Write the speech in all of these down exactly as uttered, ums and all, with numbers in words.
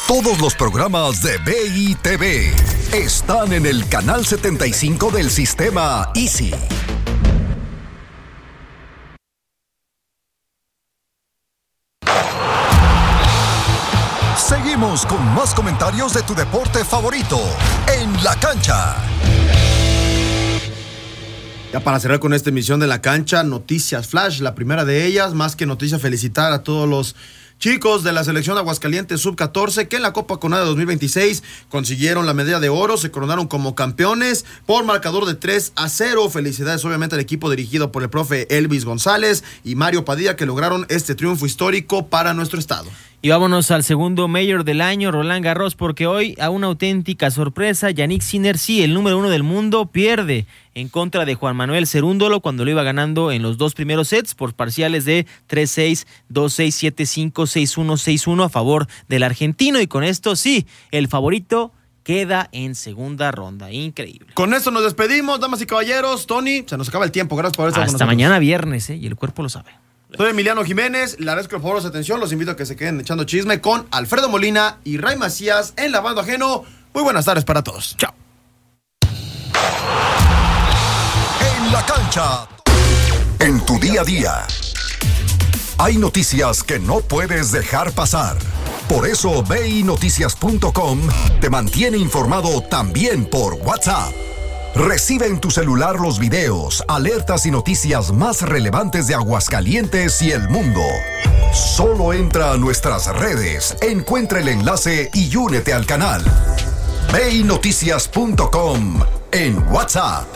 Todos los programas de B I T V están en el canal setenta y cinco del sistema Easy. Seguimos con más comentarios de tu deporte favorito, En la Cancha. Ya para cerrar con esta emisión de La Cancha, noticias flash, la primera de ellas, más que noticia, felicitar a todos los chicos de la selección de Aguascalientes sub catorce que en la Copa CONADE dos mil veintiséis consiguieron la medalla de oro, se coronaron como campeones por marcador de tres a cero. Felicidades obviamente al equipo dirigido por el profe Elvis González y Mario Padilla, que lograron este triunfo histórico para nuestro estado. Y vámonos al segundo mayor del año, Roland Garros, porque hoy, a una auténtica sorpresa, Jannik Sinner, sí, el número uno del mundo, pierde en contra de Juan Manuel Cerúndolo cuando lo iba ganando en los dos primeros sets por parciales de tres seis, dos seis, siete cinco, seis uno, seis uno a favor del argentino. Y con esto, sí, el favorito queda en segunda ronda. Increíble. Con esto nos despedimos, damas y caballeros. Tony, se nos acaba el tiempo. Gracias por estar con nosotros. Hasta mañana viernes, ¿eh? Y el cuerpo lo sabe. Soy Emiliano Jiménez, le agradezco por favor su atención, los invito a que se queden echando chisme con Alfredo Molina y Ray Macías en Lavando Ajeno. Muy buenas tardes para todos. Chao. En la Cancha, en tu día a día, hay noticias que no puedes dejar pasar. Por eso B I Noticias punto com te mantiene informado también por WhatsApp. Recibe en tu celular los videos, alertas y noticias más relevantes de Aguascalientes y el mundo. Solo entra a nuestras redes, encuentra el enlace y únete al canal. B I Noticias punto com en WhatsApp.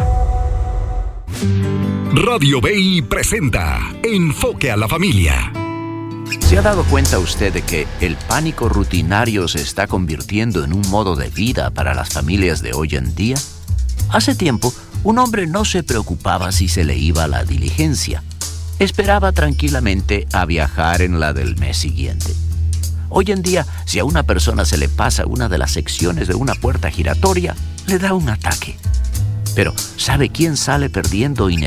Radio B I presenta Enfoque a la Familia. ¿Se ha dado cuenta usted de que el pánico rutinario se está convirtiendo en un modo de vida para las familias de hoy en día? Hace tiempo, un hombre no se preocupaba si se le iba la diligencia. Esperaba tranquilamente a viajar en la del mes siguiente. Hoy en día, si a una persona se le pasa una de las secciones de una puerta giratoria, le da un ataque. Pero, ¿sabe quién sale perdiendo inevitablemente?